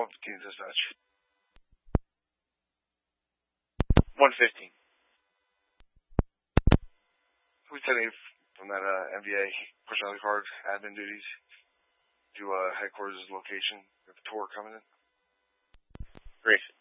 Keen Dispatch. 115. We sent from that MVA personality card admin duties to headquarters location. We have a tour coming in. Great.